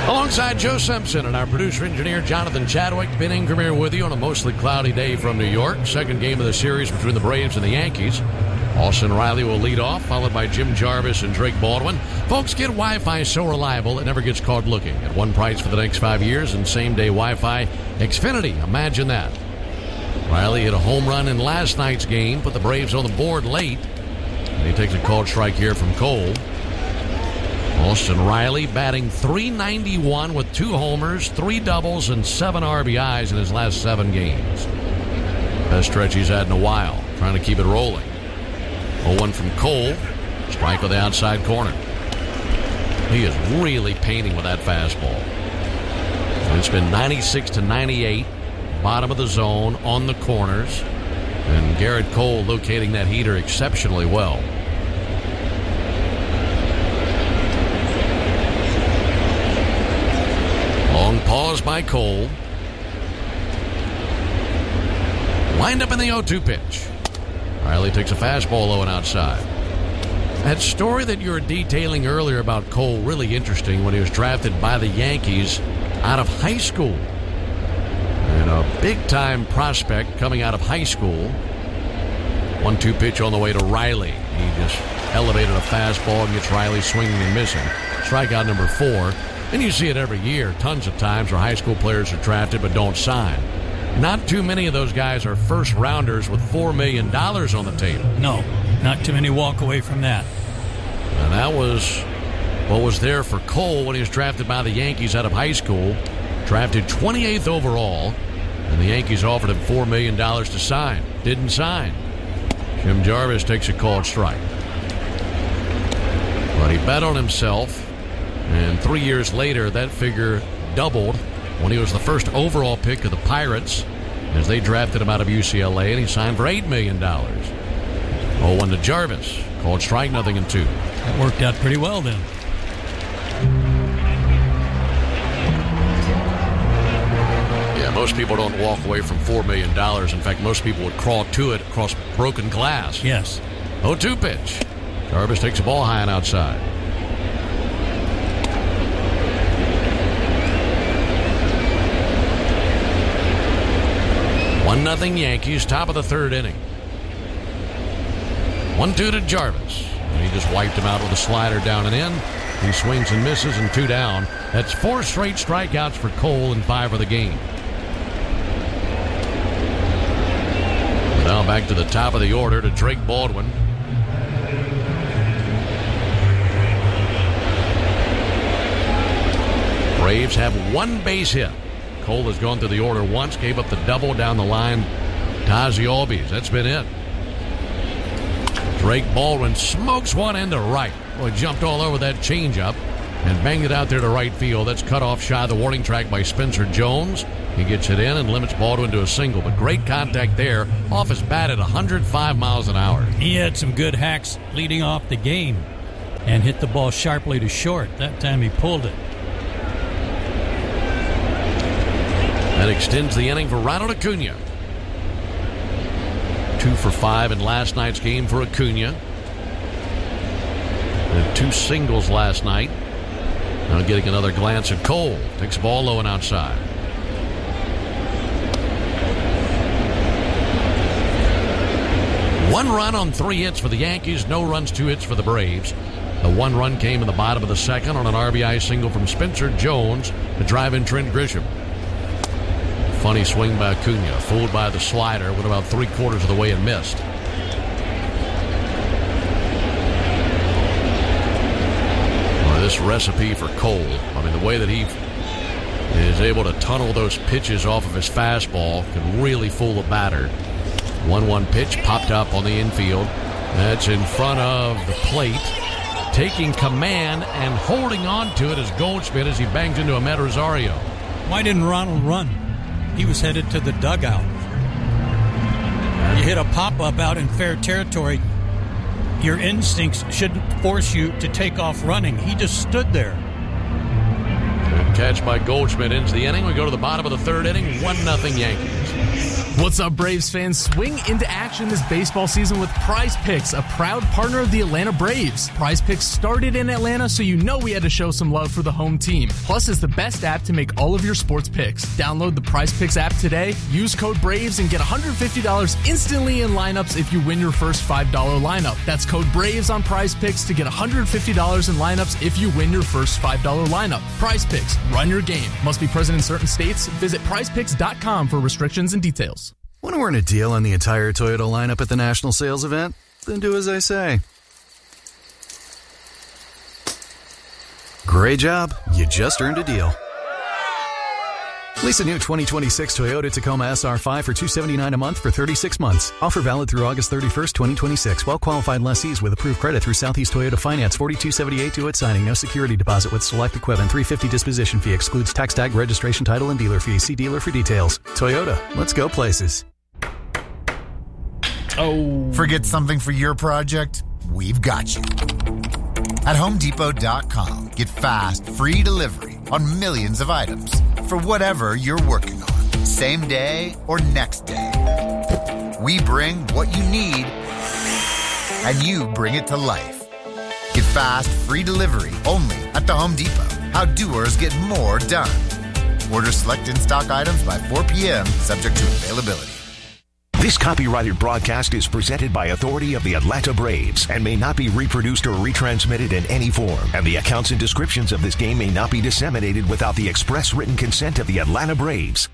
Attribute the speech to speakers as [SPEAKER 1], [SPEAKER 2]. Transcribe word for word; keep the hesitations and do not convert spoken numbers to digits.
[SPEAKER 1] Alongside Joe Simpson and our producer-engineer Jonathan Chadwick, Ben Ingram here with you on a mostly cloudy day from New York. Second game of the series between the Braves and the Yankees. Austin Riley will lead off, followed by Jim Jarvis and Drake Baldwin. Folks, get Wi-Fi so reliable it never gets caught looking. At one price for the next five years and same-day Wi-Fi. Xfinity, imagine that. Riley hit a home run in last night's game, put the Braves on the board late. And he takes a called strike here from Cole. Austin Riley batting three ninety-one with two homers, three doubles, and seven R B Is in his last seven games. Best stretch he's had in a while, trying to keep it rolling. oh one from Cole, strike with the outside corner. He is really painting with that fastball. And it's been ninety-six to ninety-eight, bottom of the zone, on the corners. And Garrett Cole locating that heater exceptionally well. Long pause by Cole. Lined up in the oh two pitch. Riley takes a fastball low and outside. That story that you were detailing earlier about Cole, really interesting when he was drafted by the Yankees out of high school. And a big-time prospect coming out of high school. one two pitch on the way to Riley. He just elevated a fastball and gets Riley swinging and missing. Strikeout number four. And you see it every year, tons of times where high school players are drafted but don't sign. Not too many of those guys are first-rounders with four million dollars on the table.
[SPEAKER 2] No, not too many walk away from that.
[SPEAKER 1] And that was what was there for Cole when he was drafted by the Yankees out of high school. Drafted twenty-eighth overall, and the Yankees offered him four million dollars to sign. Didn't sign. Jim Jarvis takes a called strike. But he bet on himself. And three years later, that figure doubled when he was the first overall pick of the Pirates as they drafted him out of U C L A, and he signed for eight million dollars. oh one to Jarvis. Called strike, nothing and two.
[SPEAKER 2] That worked out pretty well then.
[SPEAKER 1] Yeah, most people don't walk away from four million dollars. In fact, most people would crawl to it across broken glass.
[SPEAKER 2] Yes.
[SPEAKER 1] oh two pitch. Jarvis takes a ball high and outside. one nothing Yankees, top of the third inning. one two to Jarvis. And he just wiped him out with a slider down and in. He swings and misses, and two down. That's four straight strikeouts for Cole and five for the game. Now back to the top of the order to Drake Baldwin. Braves have one base hit. Cole has gone through the order once, gave up the double down the line to Ozzie Albies. That's been it. Drake Baldwin smokes one into right. Boy, jumped all over that changeup and banged it out there to right field. That's cut off shy of the warning track by Spencer Jones. He gets it in and limits Baldwin to a single. But great contact there. Off his bat at one hundred five miles an hour.
[SPEAKER 2] He had some good hacks leading off the game and hit the ball sharply to short. That time he pulled it.
[SPEAKER 1] That extends the inning for Ronald Acuna. Two for five in last night's game for Acuna. And two singles last night. Now getting another glance at Cole. Takes the ball low and outside. One run on three hits for the Yankees. No runs, two hits for the Braves. The one run came in the bottom of the second on an R B I single from Spencer Jones to drive in Trent Grisham. Funny swing by Acuna, fooled by the slider, went about three quarters of the way and missed. Well, this recipe for Cole, I mean, the way that he is able to tunnel those pitches off of his fastball can really fool a batter. one one pitch popped up on the infield. That's in front of the plate. Taking command and holding on to it is Goldschmidt as he bangs into Ahmed Rosario.
[SPEAKER 2] Why didn't Ronald run? He was headed to the dugout. You hit a pop-up out in fair territory. Your instincts should force you to take off running. He just stood there.
[SPEAKER 1] Good catch by Goldschmidt ends the inning. We go to the bottom of the third inning. one nothing Yankees.
[SPEAKER 3] What's up, Braves fans? Swing into action this baseball season with Prize Picks, a proud partner of the Atlanta Braves. Prize Picks started in Atlanta, so you know we had to show some love for the home team. Plus, it's the best app to make all of your sports picks. Download the Prize Picks app today, use code BRAVES, and get one hundred fifty dollars instantly in lineups if you win your first five dollars lineup. That's code BRAVES on Prize Picks to get one hundred fifty dollars in lineups if you win your first five dollars lineup. Prize Picks, run your game. Must be present in certain states. Visit prize picks dot com for restrictions and details.
[SPEAKER 4] Want to earn a deal on the entire Toyota lineup at the national sales event? Then do as I say. Great job. You just earned a deal. Lease a new twenty twenty-six Toyota Tacoma S R five for two hundred seventy-nine dollars a month for thirty-six months. Offer valid through August thirty-first, twenty twenty-six. Well-qualified lessees with approved credit through Southeast Toyota Finance. forty-two seventy-eight due at signing. No security deposit with select equipment. three hundred fifty dollars disposition fee. Excludes tax tag, registration, title, and dealer fees. See dealer for details. Toyota. Let's go places.
[SPEAKER 3] Oh.
[SPEAKER 5] Forget something for your project? We've got you. At Home Depot dot com, get fast, free delivery on millions of items for whatever you're working on, same day or next day. We bring what you need, and you bring it to life. Get fast, free delivery only at the Home Depot. How doers get more done. Order select in-stock items by four p.m., subject to availability.
[SPEAKER 6] This copyrighted broadcast is presented by authority of the Atlanta Braves and may not be reproduced or retransmitted in any form. And the accounts and descriptions of this game may not be disseminated without the express written consent of the Atlanta Braves.